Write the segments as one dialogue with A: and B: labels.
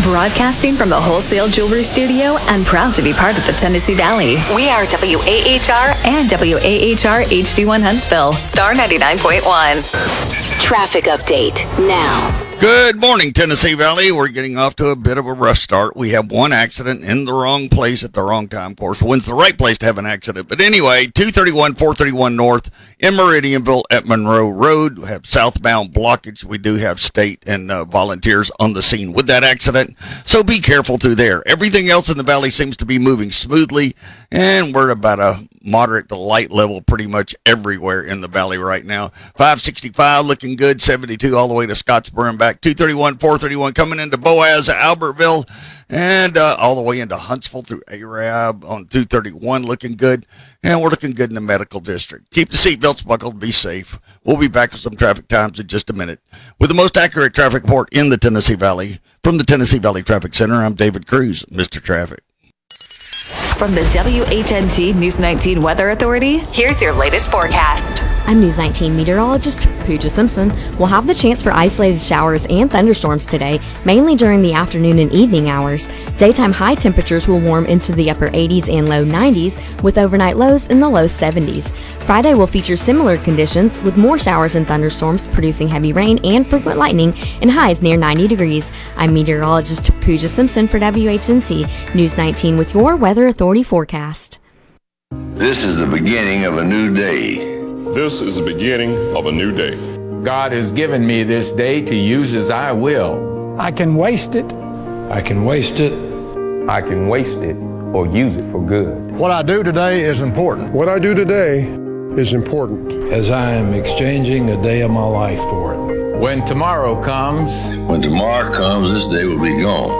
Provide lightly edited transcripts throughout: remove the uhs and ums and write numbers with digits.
A: Broadcasting from the Wholesale Jewelry Studio and proud to be part of the Tennessee Valley. We are WAHR and WAHR HD1 Huntsville, Star 99.1.
B: Traffic update now.
C: Good morning, Tennessee Valley. We're getting off to a bit of a rough start. We have one accident in the wrong place at the wrong time. Of course, when's the right place to have an accident? But anyway, 231, 431 North in Meridianville at Monroe Road. We have southbound blockage. We do have state and volunteers on the scene with that accident. So be careful through there. Everything else in the valley seems to be moving smoothly, and we're at about a moderate to light level pretty much everywhere in the valley right now. 565 looking good, 72 all the way to Scottsboro and back. 231, 431 coming into Boaz, Albertville, and all the way into Huntsville through Arab on 231 looking good. And we're looking good in the medical district. Keep the seatbelts buckled, be safe. We'll be back with some traffic times in just a minute. With the most accurate traffic report in the Tennessee Valley, from the Tennessee Valley Traffic Center, I'm David Cruz, Mr. Traffic.
A: From the WHNT News 19 Weather Authority, here's your latest forecast.
D: I'm News 19 meteorologist Pooja Simpson. We'll have the chance for isolated showers and thunderstorms today, mainly during the afternoon and evening hours. Daytime high temperatures will warm into the upper 80s and low 90s, with overnight lows in the low 70s. Friday will feature similar conditions, with more showers and thunderstorms producing heavy rain and frequent lightning and highs near 90 degrees. I'm meteorologist Pooja Simpson for WHNC News 19 with your Weather Authority forecast.
E: This is the beginning of a new day.
F: This is the beginning of a new day.
G: God has given me this day to use as I will.
H: I can waste it.
I: I can waste it.
J: I can waste it or use it for good.
K: What I do today is important.
F: What I do today is important.
I: As I am exchanging a day of my life for it.
G: When tomorrow comes,
E: this day will be gone.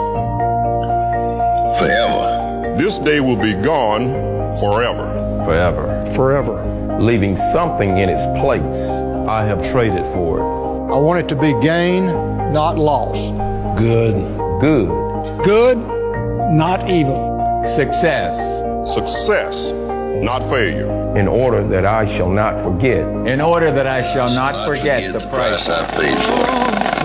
E: Forever.
F: This day will be gone forever.
J: Forever.
F: Forever.
J: Leaving something in its place. I have traded for it.
K: I want it to be gain, not loss.
I: Good.
J: Good.
H: Good, not evil.
G: success.
F: Success, not failure.
J: In order that I shall not forget.
G: In order that I shall not forget the price
E: I paid for it.